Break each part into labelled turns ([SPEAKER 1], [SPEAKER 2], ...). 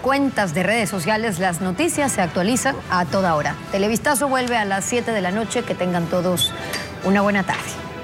[SPEAKER 1] cuentas de redes sociales, las noticias se actualizan a toda hora. Televistazo vuelve a las 7 de la noche. Que tengan todos una buena tarde.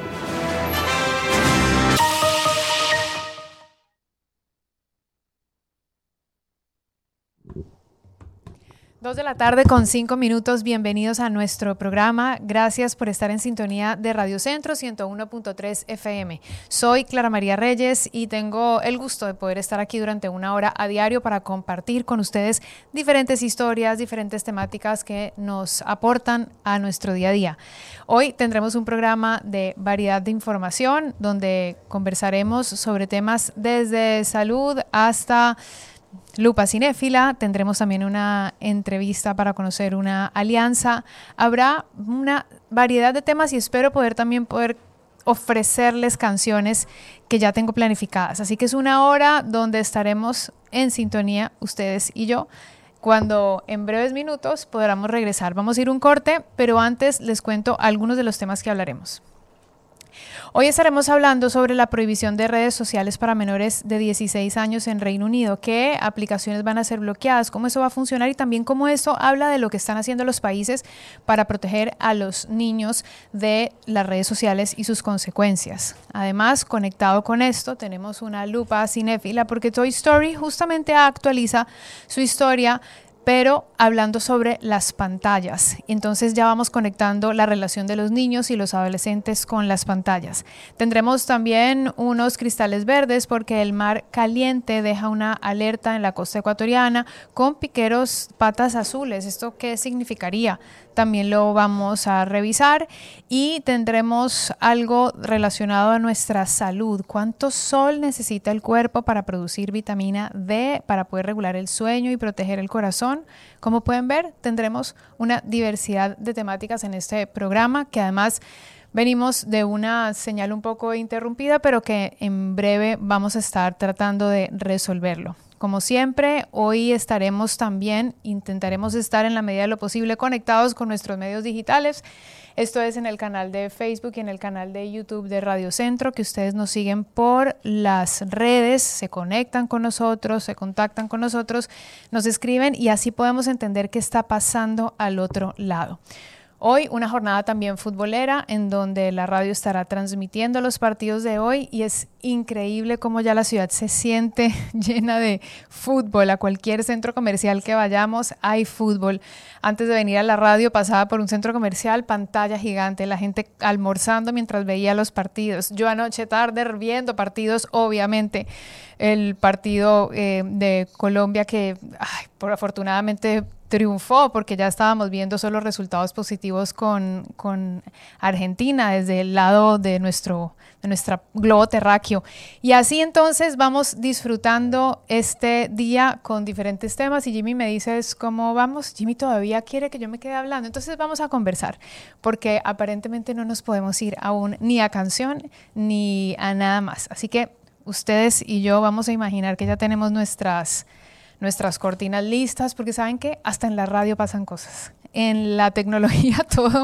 [SPEAKER 2] 2 de la tarde con 5 minutos, bienvenidos a nuestro programa. Gracias por estar en sintonía de Radio Centro 101.3 FM. Soy Clara María Reyes y tengo el gusto de poder estar aquí durante una hora a diario para compartir con ustedes diferentes historias, diferentes temáticas que nos aportan a nuestro día a día. Hoy tendremos un programa de variedad de información donde conversaremos sobre temas desde salud hasta lupa cinéfila. Tendremos también una entrevista para conocer una alianza. Habrá una variedad de temas y espero poder ofrecerles canciones que ya tengo planificadas. Así que es una hora donde estaremos en sintonía ustedes y yo, cuando en breves minutos podamos regresar. Vamos a ir un corte, pero antes les cuento algunos de los temas que hablaremos. Hoy estaremos hablando sobre la prohibición de redes sociales para menores de 16 años en Reino Unido, qué aplicaciones van a ser bloqueadas, cómo eso va a funcionar y también cómo eso habla de lo que están haciendo los países para proteger a los niños de las redes sociales y sus consecuencias. Además, conectado con esto, tenemos una lupa cinéfila porque Toy Story justamente actualiza su historia, pero hablando sobre las pantallas. Entonces ya vamos conectando la relación de los niños y los adolescentes con las pantallas. Tendremos también unos cristales verdes porque el mar caliente deja una alerta en la costa ecuatoriana con piqueros patas azules. ¿Esto qué significaría? También lo vamos a revisar y tendremos algo relacionado a nuestra salud. ¿Cuánto sol necesita el cuerpo para producir vitamina D, para poder regular el sueño y proteger el corazón? Como pueden ver, tendremos una diversidad de temáticas en este programa que además venimos de una señal un poco interrumpida, pero que en breve vamos a estar tratando de resolverlo. Como siempre, hoy intentaremos estar en la medida de lo posible conectados con nuestros medios digitales. Esto es en el canal de Facebook y en el canal de YouTube de Radio Centro, que ustedes nos siguen por las redes, se conectan con nosotros, se contactan con nosotros, nos escriben y así podemos entender qué está pasando al otro lado. Hoy una jornada también futbolera en donde la radio estará transmitiendo los partidos de hoy y es increíble cómo ya la ciudad se siente llena de fútbol. A cualquier centro comercial que vayamos hay fútbol. Antes de venir a la radio pasaba por un centro comercial, pantalla gigante, la gente almorzando mientras veía los partidos. Yo anoche tarde viendo partidos, obviamente el partido de Colombia que afortunadamente triunfó porque ya estábamos viendo solo resultados positivos con Argentina desde el lado de nuestro globo terráqueo. Y así entonces vamos disfrutando este día con diferentes temas y Jimmy me dice cómo vamos. Jimmy todavía quiere que yo me quede hablando, entonces vamos a conversar porque aparentemente no nos podemos ir aún ni a canción ni a nada más. Así que ustedes y yo vamos a imaginar que ya tenemos nuestras cortinas listas, porque saben que hasta en la radio pasan cosas. En la tecnología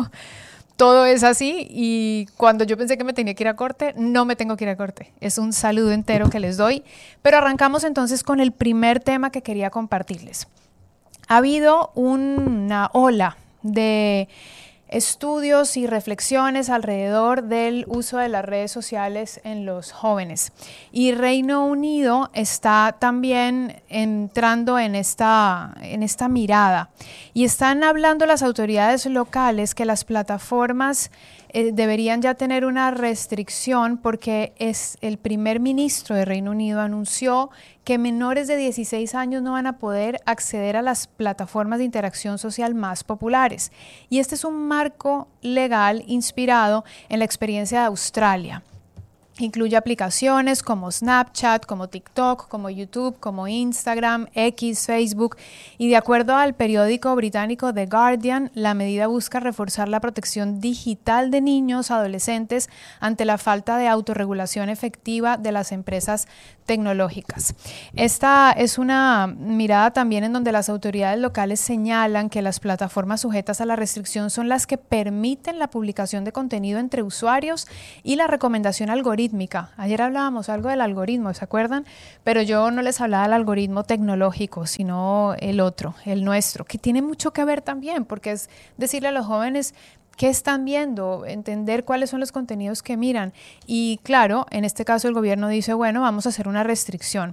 [SPEAKER 2] todo es así y cuando yo pensé que me tenía que ir a corte, no me tengo que ir a corte. Es un saludo entero que les doy. Pero arrancamos entonces con el primer tema que quería compartirles. Ha habido una ola de estudios y reflexiones alrededor del uso de las redes sociales en los jóvenes. Y Reino Unido está también entrando en esta mirada. Y están hablando las autoridades locales que las plataformas deberían ya tener una restricción porque el primer ministro de Reino Unido anunció que menores de 16 años no van a poder acceder a las plataformas de interacción social más populares. Y este es un marco legal inspirado en la experiencia de Australia. Incluye aplicaciones como Snapchat, como TikTok, como YouTube, como Instagram, X, Facebook. Y de acuerdo al periódico británico The Guardian, la medida busca reforzar la protección digital de niños, adolescentes, ante la falta de autorregulación efectiva de las empresas tecnológicas. Esta es una mirada también en donde las autoridades locales señalan que las plataformas sujetas a la restricción son las que permiten la publicación de contenido entre usuarios y la recomendación algorítmica algorítmica. Ayer hablábamos algo del algoritmo, ¿se acuerdan? Pero yo no les hablaba del algoritmo tecnológico, sino el otro, el nuestro, que tiene mucho que ver también, porque es decirle a los jóvenes qué están viendo, entender cuáles son los contenidos que miran. Y claro, en este caso el gobierno dice, bueno, vamos a hacer una restricción.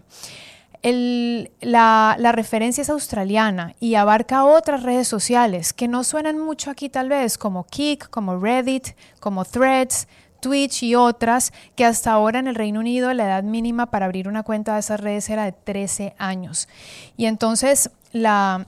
[SPEAKER 2] La referencia es australiana y abarca otras redes sociales que no suenan mucho aquí tal vez, como Kik, como Reddit, como Threads, Twitch y otras, que hasta ahora en el Reino Unido la edad mínima para abrir una cuenta de esas redes era de 13 años. Y entonces la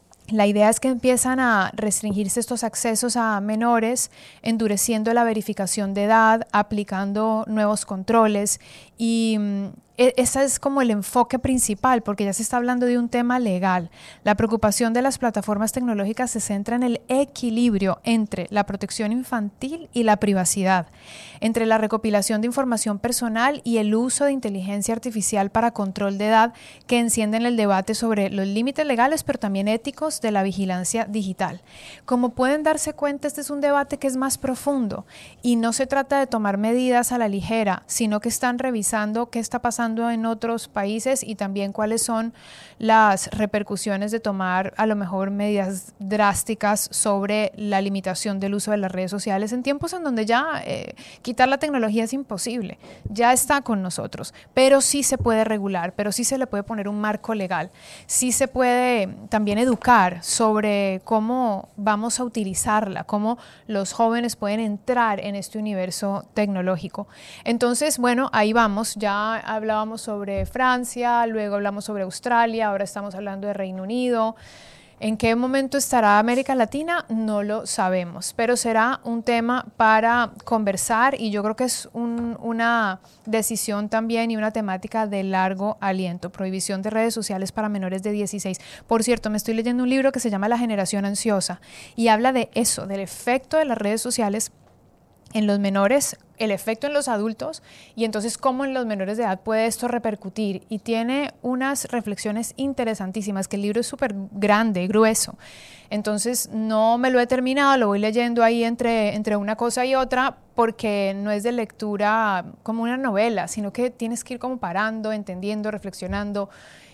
[SPEAKER 2] idea es que empiezan a restringirse estos accesos a menores, endureciendo la verificación de edad, aplicando nuevos controles y ese es como el enfoque principal, porque ya se está hablando de un tema legal. La preocupación de las plataformas tecnológicas se centra en el equilibrio entre la protección infantil y la privacidad, entre la recopilación de información personal y el uso de inteligencia artificial para control de edad, que encienden el debate sobre los límites legales, pero también éticos de la vigilancia digital. Como pueden darse cuenta, este es un debate que es más profundo y no se trata de tomar medidas a la ligera, sino que están revisando qué está pasando en otros países y también cuáles son las repercusiones de tomar a lo mejor medidas drásticas sobre la limitación del uso de las redes sociales en tiempos en donde ya quitar la tecnología es imposible, ya está con nosotros, pero sí se puede regular, pero sí se le puede poner un marco legal, sí se puede también educar sobre cómo vamos a utilizarla, cómo los jóvenes pueden entrar en este universo tecnológico. Entonces, bueno, ahí vamos, ya hablábamos sobre Francia, luego hablamos sobre Australia, ahora estamos hablando de Reino Unido. ¿En qué momento estará América Latina? No lo sabemos, pero será un tema para conversar y yo creo que es una decisión también y una temática de largo aliento. Prohibición de redes sociales para menores de 16. Por cierto, me estoy leyendo un libro que se llama La generación ansiosa y habla de eso, del efecto de las redes sociales en los menores, el efecto en los adultos y entonces cómo en los menores de edad puede esto repercutir, y tiene unas reflexiones interesantísimas, que el libro es súper grande, grueso, entonces no me lo he terminado, lo voy leyendo ahí entre una cosa y otra, porque no es de lectura como una novela, sino que tienes que ir como parando, entendiendo, reflexionando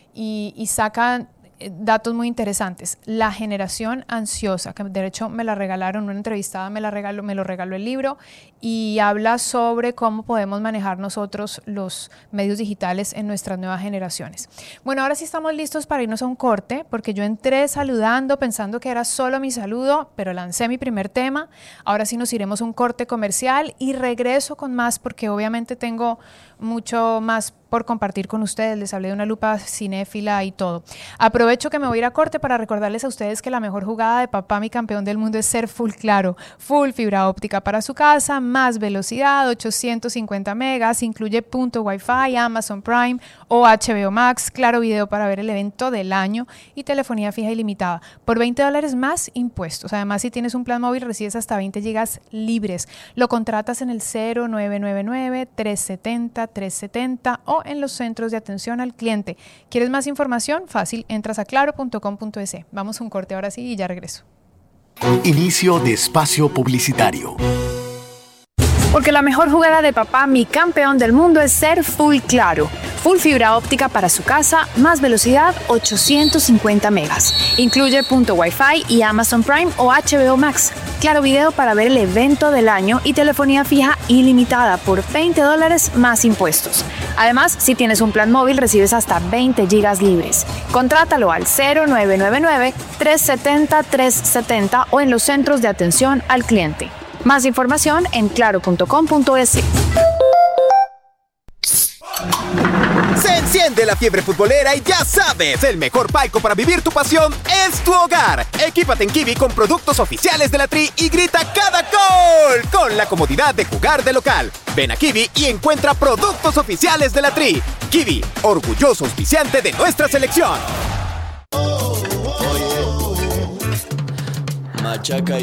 [SPEAKER 2] y sacan datos muy interesantes. La generación ansiosa, que de hecho me la regalaron, una entrevistada me lo regaló el libro, y habla sobre cómo podemos manejar nosotros los medios digitales en nuestras nuevas generaciones. Bueno, ahora sí estamos listos para irnos a un corte, porque yo entré saludando pensando que era solo mi saludo, pero lancé mi primer tema. Ahora sí nos iremos a un corte comercial y regreso con más, porque obviamente tengo mucho más por compartir con ustedes. Les hablé de una lupa cinéfila y todo. Aprovecho que me voy a ir a corte para recordarles a ustedes que la mejor jugada de papá mi campeón del mundo es ser Full Claro. Full fibra óptica para su casa, más velocidad, 850 megas, incluye punto Wi-Fi, Amazon Prime o HBO Max, Claro Video para ver el evento del año y telefonía fija ilimitada. Por $20 más impuestos. Además, si tienes un plan móvil, recibes hasta 20 gigas libres. Lo contratas en el 0999-370-370 o en los centros de atención al cliente. ¿Quieres más información? Fácil, entras a claro.com.es. Vamos a un corte ahora sí y ya regreso.
[SPEAKER 3] Inicio de espacio publicitario.
[SPEAKER 4] Porque la mejor jugada de papá, mi campeón del mundo, es ser Full Claro. Full fibra óptica para su casa, más velocidad, 850 megas. Incluye punto Wi-Fi y Amazon Prime o HBO Max. Claro Video para ver el evento del año y telefonía fija ilimitada por $20 más impuestos. Además, si tienes un plan móvil, recibes hasta 20 gigas libres. Contrátalo al 0999-370-370 o en los centros de atención al cliente. Más información en claro.com.es.
[SPEAKER 5] Se enciende la fiebre futbolera y ya sabes, el mejor palco para vivir tu pasión es tu hogar. Equípate en Kiwi con productos oficiales de la Tri y grita cada gol con la comodidad de jugar de local. Ven a Kiwi y encuentra productos oficiales de la Tri. Kiwi, orgulloso auspiciante de nuestra selección.
[SPEAKER 6] Machaca